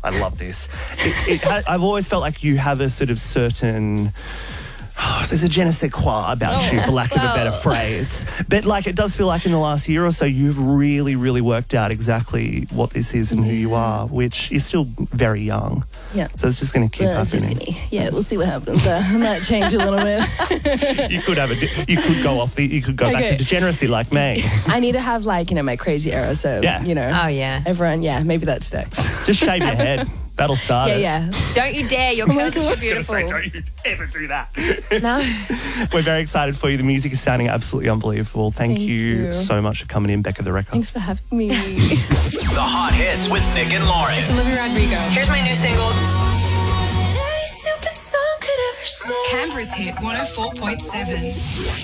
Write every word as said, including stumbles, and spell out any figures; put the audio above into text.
I love this. It, it ha- I've always felt like you have a sort of certain... Oh, there's a je ne sais quoi about Oh, you, for lack of well. a better phrase. But like, it does feel like in the last year or so, you've really, really worked out exactly what this is and who you are, which is still very young. Yeah. So it's just going to keep Well, it's just happening. gonna, yeah, we'll see what happens. Uh, I might change a little bit. You could have a, di- you could go off the, you could go back Okay. to degeneracy like me. I need to have like, you know, my crazy era. So, Yeah. you know. Oh, yeah. Everyone, yeah, maybe that sticks. Just shave your head. That'll start Yeah, it. yeah. Don't you dare. Your curls are too I was gonna beautiful. say, don't you ever do that. No. We're very excited for you. The music is sounding absolutely unbelievable. Thank, Thank you, you. so much for coming in, Becca the Wrecker. Thanks for having me. The hot hits with Nick and Lauren. Olivia Rodrigo. Here's my new single. Canberra's hit one oh four point seven.